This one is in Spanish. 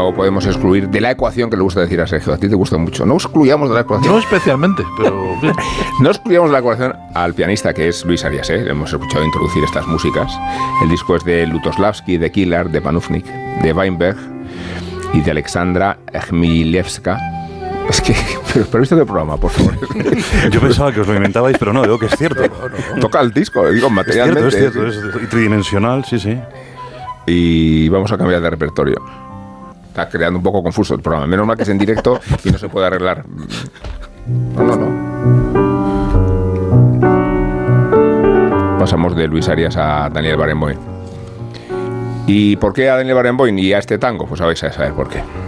no podemos excluir de la ecuación, que le gusta decir a Sergio, a ti te gusta mucho, no excluyamos de la ecuación. No especialmente, pero bien. No excluyamos de la ecuación al pianista que es Luis Arias, ¿eh? Hemos escuchado introducir estas músicas. El disco es de Lutosławski, de Killer, de Panufnik, de Weinberg y de Alexandra Chmielewska. Es que, pero ¿visto qué programa, por favor? Yo pensaba que os lo inventabais, pero no, digo que es cierto. Toca el disco, digo, materialmente. Es cierto, es tridimensional, sí. Y vamos a cambiar de repertorio. Está creando un poco confuso el programa. Menos mal que es en directo y no se puede arreglar. No. Pasamos de Luis Arias a Daniel Barenboim. ¿Y por qué a Daniel Barenboim y a este tango? Pues vais a saber por qué.